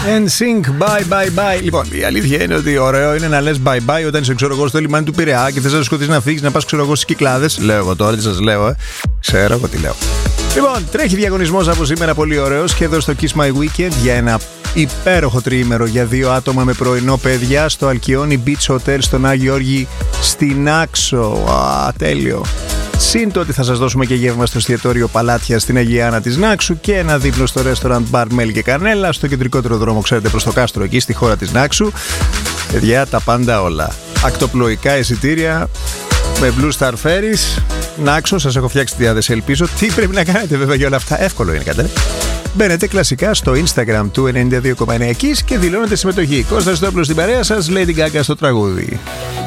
NSYNC, bye bye bye. Λοιπόν, η αλήθεια είναι ότι ωραίο είναι να λες bye bye όταν είσαι, ξέρω εγώ, στο λιμάνι του Πειραιά και θες να σκοτείς να φύγεις, να πας, ξέρω εγώ, στις Κυκλάδες. Λέω εγώ τώρα, τι σας λέω, Ξέρω εγώ τι λέω. Λοιπόν, τρέχει διαγωνισμός από σήμερα, πολύ ωραίος, και εδώ στο Kiss My Weekend για ένα υπέροχο τριήμερο για 2 άτομα με πρωινό, παιδιά, στο Αλκιόνι Beach Hotel στον Άγιο Γιώργη στην Άξο. Τέλειο. Συν το ότι θα σας δώσουμε και γεύμα στο εστιατόριο Παλάτια στην Αγιάνα της Νάξου και ένα δίπλο στο restaurant Bar Mel και Καρνέλα στο κεντρικότερο δρόμο, ξέρετε, προς το κάστρο, εκεί στη χώρα της Νάξου. Παιδιά, τα πάντα όλα. Ακτοπλοϊκά εισιτήρια με Blue Star Ferries. Νάξο, σας έχω φτιάξει τη διάθεση, ελπίζω. Τι πρέπει να κάνετε βέβαια για όλα αυτά? Εύκολο είναι, κατάλαβε. Μπαίνετε κλασικά στο Instagram του 92,9 Kiss και δηλώνετε συμμετοχή. Κώστας Στόπλος στην παρέα σας, Lady Gaga στο τραγούδι.